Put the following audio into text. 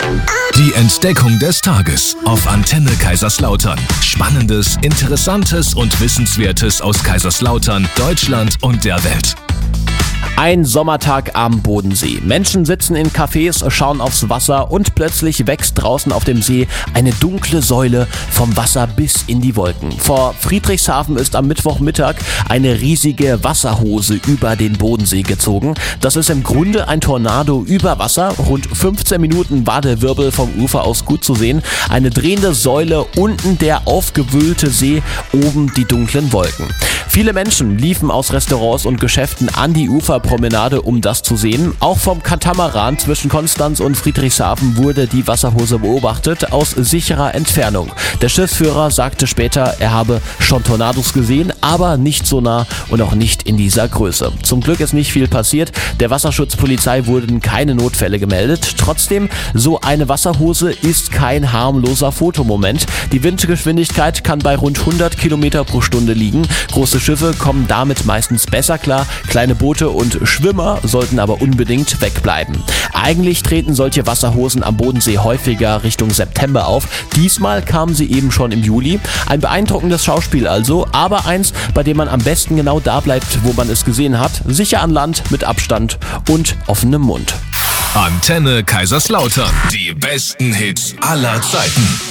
Die Entdeckung des Tages auf Antenne Kaiserslautern. Spannendes, Interessantes und Wissenswertes aus Kaiserslautern, Deutschland und der Welt. Ein Sommertag am Bodensee. Menschen sitzen in Cafés, schauen aufs Wasser und plötzlich wächst draußen auf dem See eine dunkle Säule vom Wasser bis in die Wolken. Vor Friedrichshafen ist am Mittwochmittag eine riesige Wasserhose über den Bodensee gezogen. Das ist im Grunde ein Tornado über Wasser. Rund 15 Minuten war der Wirbel vom Ufer aus gut zu sehen. Eine drehende Säule, unten der aufgewühlte See, oben die dunklen Wolken. Viele Menschen liefen aus Restaurants und Geschäften an die Uferpromenade, um das zu sehen. Auch vom Katamaran zwischen Konstanz und Friedrichshafen wurde die Wasserhose beobachtet, aus sicherer Entfernung. Der Schiffsführer sagte später, er habe schon Tornados gesehen, aber nicht so nah und auch nicht in dieser Größe. Zum Glück ist nicht viel passiert. Der Wasserschutzpolizei wurden keine Notfälle gemeldet. Trotzdem, so eine Wasserhose ist kein harmloser Fotomoment. Die Windgeschwindigkeit kann bei rund 100 Kilometer pro Stunde liegen. Große Schiffe kommen damit meistens besser klar. Kleine Boote und Schwimmer sollten aber unbedingt wegbleiben. Eigentlich treten solche Wasserhosen am Bodensee häufiger Richtung September auf. Diesmal kamen sie eben schon im Juli. Ein beeindruckendes Schauspiel also, aber eins, bei dem man am besten genau da bleibt, wo man es gesehen hat. Sicher an Land, mit Abstand und offenem Mund. Antenne Kaiserslautern. Die besten Hits aller Zeiten.